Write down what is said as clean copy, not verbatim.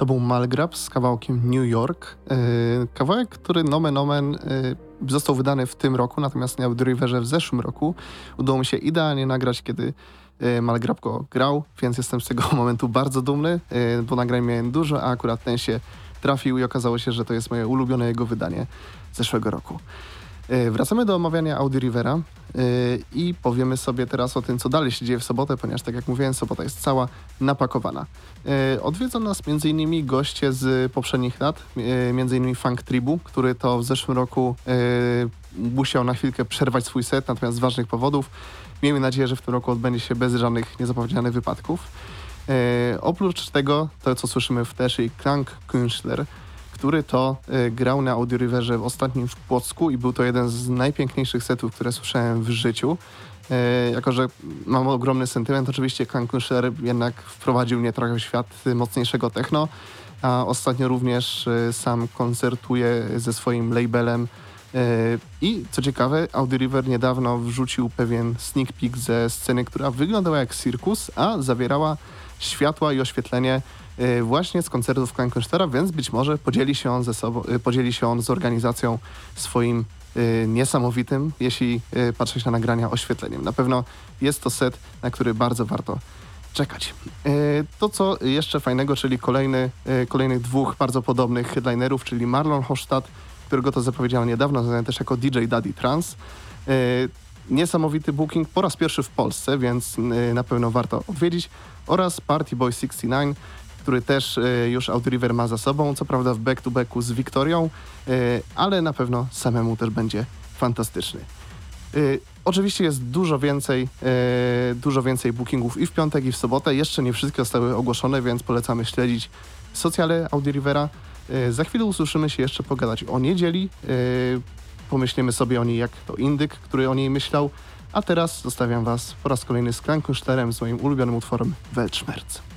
To był Malgrab z kawałkiem New York. Kawałek, który nomen omen został wydany w tym roku, natomiast na Audio Riverze w zeszłym roku udało mi się idealnie nagrać, kiedy Malgrab go grał, więc jestem z tego momentu bardzo dumny, bo nagrań miałem dużo, a akurat ten się trafił i okazało się, że to jest moje ulubione jego wydanie z zeszłego roku. Wracamy do omawiania Audio Rivera i powiemy sobie teraz o tym, co dalej się dzieje w sobotę, ponieważ tak jak mówiłem, sobota jest cała napakowana. Odwiedzą nas m.in. goście z poprzednich lat, m.in. Funk Tribu, który to w zeszłym roku musiał na chwilkę przerwać swój set, natomiast z ważnych powodów. Miejmy nadzieję, że w tym roku odbędzie się bez żadnych niezapowiedzianych wypadków. Oprócz tego, to co słyszymy w tle, czyli Klank Künstler, który to grał na Audio Riverze w ostatnim w Płocku i był to jeden z najpiękniejszych setów, które słyszałem w życiu. Jako że mam ogromny sentyment, oczywiście Klank Künstler jednak wprowadził mnie trochę w świat mocniejszego techno, a ostatnio również sam koncertuje ze swoim labelem. I co ciekawe, Audio River niedawno wrzucił pewien sneak peek ze sceny, która wyglądała jak cirkus, a zawierała światła i oświetlenie właśnie z koncertów Klank Künstlera, więc być może podzieli się on z organizacją swoim niesamowitym, jeśli patrzeć na nagrania, oświetleniem. Na pewno jest to set, na który bardzo warto czekać. To co jeszcze fajnego, czyli kolejnych dwóch bardzo podobnych headlinerów, czyli Marlon Hochstadt, którego to zapowiedziano niedawno, znany też jako DJ Daddy Trance. Niesamowity booking po raz pierwszy w Polsce, więc na pewno warto odwiedzić. Oraz Party Boy 69, który też już Audio River ma za sobą, co prawda w back-to-backu z Wiktorią, ale na pewno samemu też będzie fantastyczny. Oczywiście jest dużo więcej bookingów i w piątek, i w sobotę. Jeszcze nie wszystkie zostały ogłoszone, więc polecamy śledzić socjale Audio Rivera. Za chwilę usłyszymy się jeszcze pogadać o niedzieli. Pomyślimy sobie o niej jak to indyk, który o niej myślał. A teraz zostawiam Was po raz kolejny z Klank Künstlerem, z moim ulubionym utworem Weltschmerz.